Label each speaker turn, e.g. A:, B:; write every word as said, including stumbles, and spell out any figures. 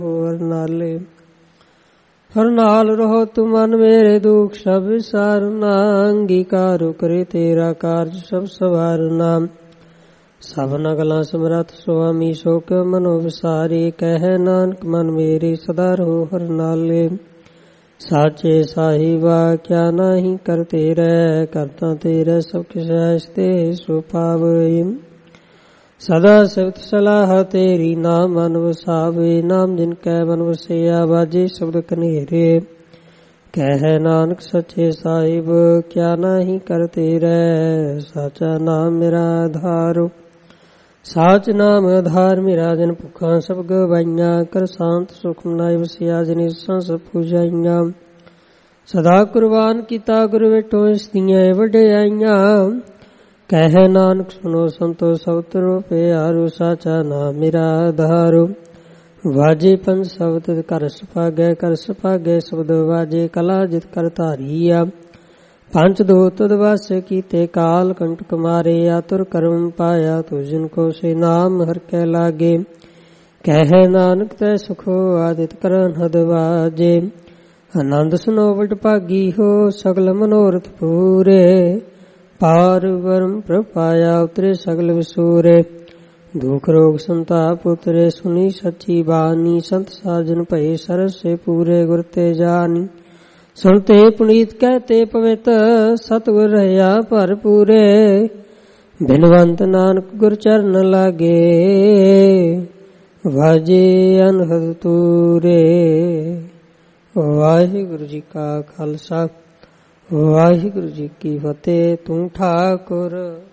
A: ਹੋਰ ਨਾਲੇ ਹਰ ਨਾਲ ਰਹੋ ਤੂੰ ਮਨ ਮੇਰੇ ਦੁਖ ਸਭ ਵਿਸਾਰਨਾ। ਅੰਗੀਕਾਰੁ ਕਰੇ ਤੇਰਾ ਕਾਰਜ ਸਭ ਸਵਾਰਨਾ। ਸਭ ਨਗਲਾਂ ਸਮਰੱਥ ਸੁਆਮੀ ਸੋ ਕਿਉ ਮਨੋ ਵਿਸਾਰੇ। ਕਹਿ ਨਾਨਕ ਮਨ ਮੇਰੇ ਸਦਾ ਰਹੋ ਹਰ ਨਾਲੇ। ਸਾਚੇ ਸਾਹਿਬਾ ਕਿਆ ਨਾਹੀ ਕਰ ਤੇਰੇ। ਕਰਤਾ ਤੇਰੇ ਸਭ ਕਿਸੈ ਤੇ ਸੋ ਪਾਵੈ। ਸਦਾ ਸਿਫਤ ਸਲਾਹ ਤੇਰੀ ਨਾਮ ਮਨ ਵਸਾਵੇ। ਨਾਮ ਜਿਨ ਕੈ ਮਨ ਵਸਿਆ ਬਾਜੇ ਸ਼ਬਦ ਕਨੇਰੇ। ਕਹਿ ਨਾਨਕ ਸੱਚੇ ਸਾਹਿਬ ਕਿਆ ਨਾਹੀ ਕਰ ਤੇਰੇ। ਸਾਚਾ ਨਾਮ ਮੇਰਾ ਆਧਾਰ। ਸਾਚ ਨਾਮ ਆਧਾਰ ਮੇਰਾ ਜਿਨ ਭੁੱਖਾਂ ਸਭ ਗਵਾਈਆਂ। ਕਰ ਸ਼ਾਂਤ ਸੁਖ ਮਨਾਇ ਵਸਿਆ ਜਿਨ ਇਸਾਂ ਸਭ ਪੁਜਾਈਆਂ। ਸਦਾ ਕੁਰਬਾਨ ਕੀਤਾ ਗੁਰ ਵਿਟੋ ਇਸ ਦੀਆਂ ਵਡਿਆਈਆਂ। ਕਹਿ ਨਾਨਕ ਸੁਨੋ ਸੰਤੋ ਸਭ ਤਰੋ ਪਿਆਰੋ। ਸਾਚਾ ਨਾਮ ਮੇਰਾ ਆਧਾਰੋ। ਵਾਜੇ ਪੰਜ ਸ਼ਬਦ ਕਰ ਸੁਭਾਗੈ ਕਰ ਸੁਭਾਗੈ ਸ਼ਬਦ ਵਾਜੇ। ਕਲਾ ਜਿਤ ਕਰ ਧਾਰੀਆ ਪੰਜ ਦੋ ਤੁਧ ਵਸ ਕੀਤੇ। ਕਾਲ ਕੰਟਕ ਮਾਰੇ ਆਤੁਰ ਕਰਮ ਪਾਇਆ। ਤੁ ਜਿਨ ਕੋ ਸੇ ਨਾਮ ਹਰਿ ਕੈ ਲਾਗੇ। ਕਹਿ ਨਾਨਕ ਤੈ ਸੁਖੋ ਆਦਿਤ ਕਰਨ ਹਦ ਵਾਜੇ। ਆਨੰਦ ਸੁਨੋ ਵਡ ਭਾਗੀ ਹੋ ਸਗਲ ਮਨੋਰਥ ਪੂਰੇ। ਪਾਰ ਬ੍ਰਹਮ ਪ੍ਰਭ ਪਾਇਆ ਉਤਰੇ ਸਗਲ ਵਿਸੂਰੇ। ਦੁਖ ਰੋਗ ਸੰਤਾਪ ਉਤਰੇ ਸੁਣੀ ਸੱਚੀ ਬਾਣੀ। ਸੰਤ ਸਾਜਨ ਭਏ ਸਰਸ ਸੇ ਪੂਰੇ ਗੁਰ ਤੇ ਜਾਨੀ। ਸੁਣਤੇ ਪੁਨੀਤ ਕਹਤੇ ਪਵਿੱਤ ਸਤਿਗੁਰ ਰਹਿਆ ਭਰਪੂਰੇ। ਬਿਨਵੰਤ ਨਾਨਕ ਗੁਰ ਚਰਨ ਲਾਗੇ। ਵਾਜੇ ਅਨਹਦ ਤੂਰੇ। ਵਾਹਿਗੁਰੂ ਜੀ ਕਾ ਖਾਲਸਾ ਵਾਹਿਗੁਰੂ ਜੀ ਕੀ ਫਤਿਹ। ਤੂੰ ਠਾਕੁਰ